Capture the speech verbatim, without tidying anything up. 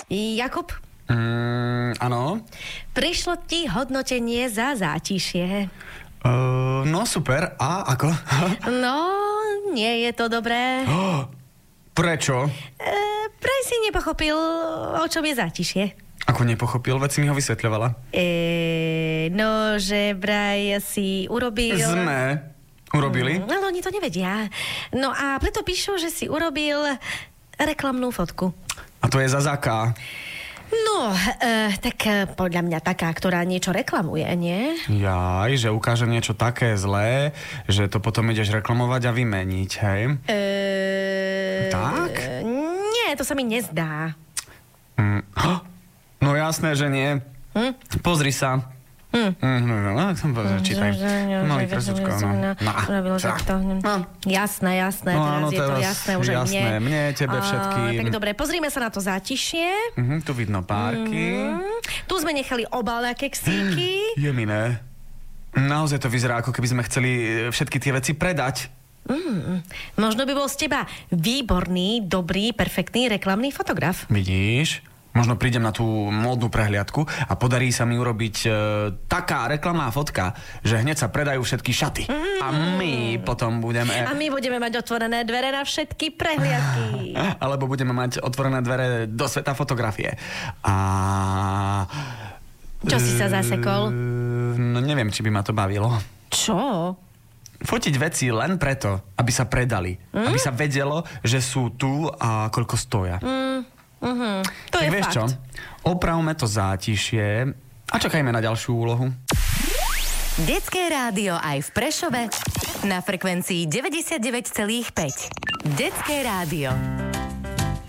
Jakub? Mm, áno. Prišlo ti hodnotenie za zátišie. Uh, no super, a ako? No, nie je to dobré. Oh, prečo? E, Praj si nepochopil, o čom je zátišie. Ako nepochopil, veď si mi ho vysvetľovala. E, no, že vraj si urobil... Sme urobili. Mm, ale oni to nevedia. No a preto píšu, že si urobil reklamnú fotku. A to je za zaká. No, e, tak e, podľa mňa taká, ktorá niečo reklamuje, nie? Jaj, že ukáže niečo také zlé, že to potom ideš reklamovať a vymeniť, hej? E, tak? E, nie, to sa mi nezdá. Mm. No jasné, že nie. Hm? Pozri sa. Hm. Mm, no, no, no, no, čítaj. No, i prsučko, no. No. Jasné, jasné, No, teraz áno, je to teraz jasné už aj jasné, mne. mne, tebe, všetkým. Tak dobre, pozrime sa na to zátišie. Mhm, tu vidno párky. Mm, tu sme nechali obal na keksíky. Je mi ne. Naozaj to vyzerá, ako keby sme chceli všetky tie veci predať. Mm, možno by bol z teba výborný, dobrý, perfektný reklamný fotograf. Vidíš? Možno prídem na tú módnu prehliadku a podarí sa mi urobiť e, taká reklamná fotka, že hneď sa predajú všetky šaty. Mm. A my potom budeme... A my budeme mať otvorené dvere na všetky prehliadky. Alebo budeme mať otvorené dvere do sveta fotografie. A... Čo si sa zasekol? No neviem, či by ma to bavilo. Čo? Fotiť veci len preto, aby sa predali. Mm? Aby sa vedelo, že sú tu a koľko stoja. Mm. Uh-huh. To tak je vieš fakt. čo? Opravme to zátišie a čakajme na ďalšiu úlohu. Detské rádio aj v Prešove na frekvencii deväťdesiatdeväť celá päť. Detské rádio.